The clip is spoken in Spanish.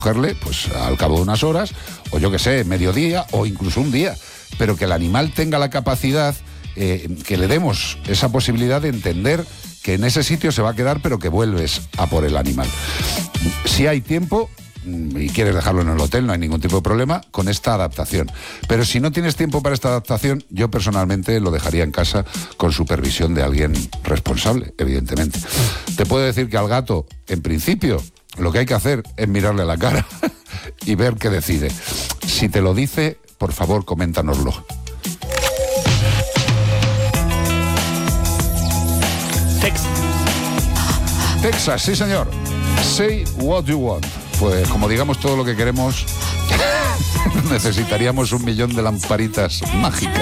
cogerle, pues al cabo de unas horas, o yo que sé, mediodía, o incluso un día, pero que el animal tenga la capacidad, que le demos esa posibilidad de entender que en ese sitio se va a quedar, pero que vuelves a por el animal. Si hay tiempo y quieres dejarlo en el hotel, no hay ningún tipo de problema con esta adaptación. Pero si no tienes tiempo para esta adaptación, yo personalmente lo dejaría en casa con supervisión de alguien responsable, evidentemente. Te puedo decir que al gato, en principio, lo que hay que hacer es mirarle a la cara y ver qué decide. Si te lo dice, por favor, coméntanoslo. Texas, sí señor. Say what you want. Pues como digamos todo lo que queremos, necesitaríamos 1 millón de lamparitas mágicas.